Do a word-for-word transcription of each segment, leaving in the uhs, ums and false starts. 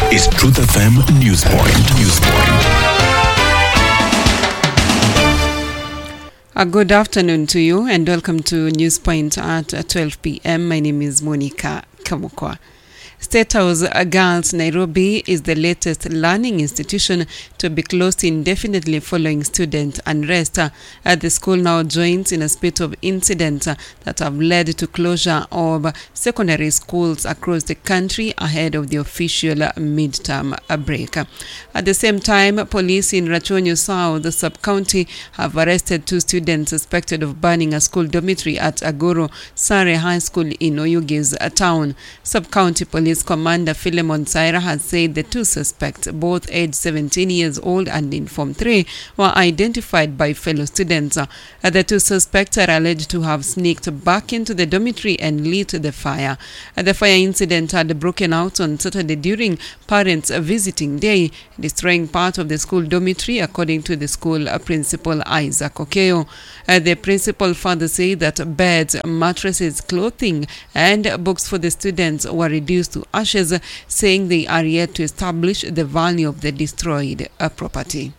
is Truth F M Newspoint. Newspoint. A good afternoon to you and welcome to Newspoint at twelve p.m. My name is Monica Kamukwa. State House Girls Nairobi is the latest learning institution to be closed indefinitely following student unrest. Uh, the school now joins in a spate of incidents uh, that have led to closure of secondary schools across the country ahead of the official uh, midterm uh, break. Uh, at the same time, police in Rachonyo South sub-county have arrested two students suspected of burning a school dormitory at Agoro Sare High School in Oyugis uh, town. Sub-county police Police Commander Philemon Saira has said the two suspects, both aged seventeen years old and in Form three, were identified by fellow students. Uh, the two suspects are alleged to have sneaked back into the dormitory and lit the fire. Uh, the fire incident had broken out on Saturday during parents' visiting day, destroying part of the school dormitory, according to the school uh, principal Isaac Okeo. Uh, the principal further said that beds, mattresses, clothing, and books for the students were reduced to ashes, saying they are yet to establish the value of the destroyed uh, property.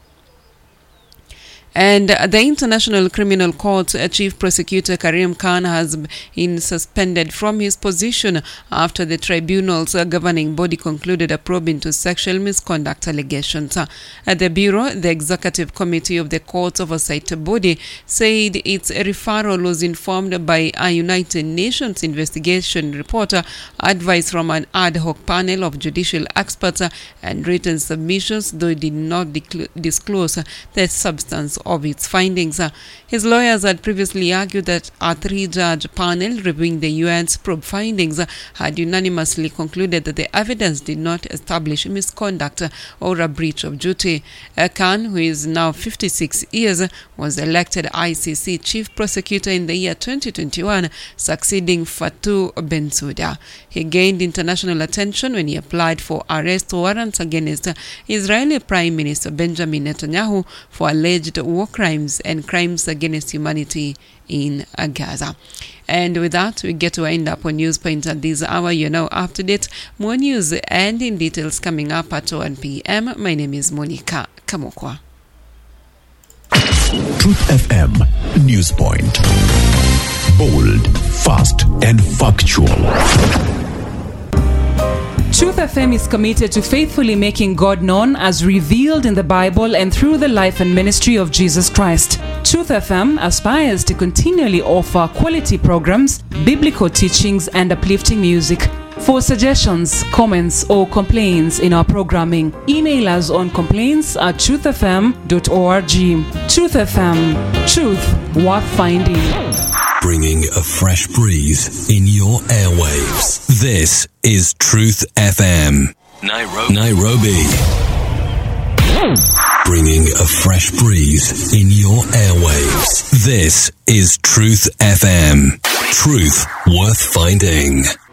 And the International Criminal Court uh, Chief Prosecutor Karim Khan has been suspended from his position after the tribunal's uh, governing body concluded a probe into sexual misconduct allegations. Uh, at the Bureau, the Executive Committee of the Court's Oversight Body said its referral was informed by a United Nations investigation report, uh, advice from an ad hoc panel of judicial experts, uh, and written submissions, though it did not decl- disclose uh, the substance of its findings. Uh, his lawyers had previously argued that a three-judge panel reviewing the U N's probe findings uh, had unanimously concluded that the evidence did not establish misconduct uh, or a breach of duty. Uh, Khan, who is now fifty-six years, uh, was elected I C C Chief Prosecutor in the year twenty twenty-one, succeeding Fatou Bensouda. He gained international attention when he applied for arrest warrants against uh, Israeli Prime Minister Benjamin Netanyahu for alleged war crimes and crimes against humanity in Gaza. And with that, we get to end up on Newspoint at this hour. You're now up to date. More news and in details coming up at one p.m. My name is Monica Kamukwa. Truth F M Newspoint. Bold, fast, and factual. Truth F M is committed to faithfully making God known as revealed in the Bible and through the life and ministry of Jesus Christ. Truth F M aspires to continually offer quality programs, biblical teachings, and uplifting music. For suggestions, comments, or complaints in our programming, email us on complaints at truth f m dot org. Truth F M, truth worth finding. Bringing a fresh breeze in your airwaves. This is Truth F M. Nairobi. Nairobi. Bringing a fresh breeze in your airwaves. This is Truth F M. Truth worth finding.